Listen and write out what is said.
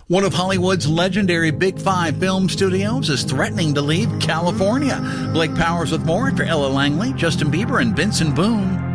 One of Hollywood's legendary Big Five film studios is threatening to leave California. Blake Powers with more for Ella Langley, Justin Bieber, and Vincent Boone.